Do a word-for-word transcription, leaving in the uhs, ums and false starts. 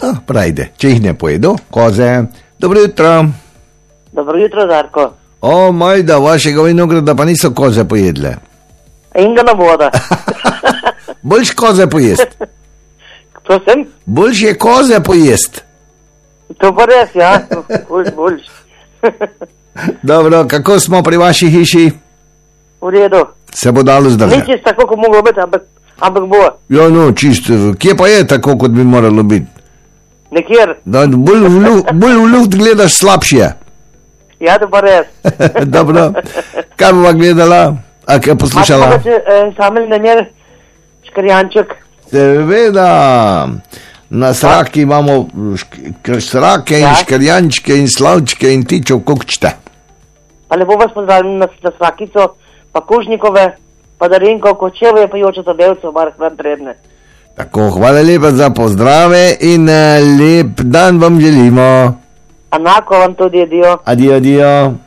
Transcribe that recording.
Ah, prajde, če jih ne pojedo, koze. Dobro jutro. Dobro jutro, Darko. O, majda, vašega vinograda pa niso koze pojedle. In ga na voda. Boljš koze pojest. Prosim? Boljš je koze pojest. To pa res, ja. Boljš, boljš. Dobro, kako smo pri vaši hiši? V redu. Se bo dalo Ni zdržati? čist tako, kot moglo biti, ampak, ampak bo. Ja, no, čisto. Kje pa je tako, kot bi moralo biti? Nekjer. Da bolj v, lu, bolj v luft gledaš slabše. Ja, to pa res. Dobro. Kaj bova gledala? A kaj poslušala? Imate pa eh, samelj na njer škarjanček. Seveda. Na sraki imamo šk- srake in Ja. škarjančke in slavčke in tičev kokčte. Pa lepo vas pozdravljam na, na srakico, pa kužnikove, pa darinko, kočeve, pa jočo tabelco, bar hran trebne. Tako, hvala lepa za pozdrave in uh, lep dan vam želimo. Enako vam tudi jedijo. Adijo, adijo.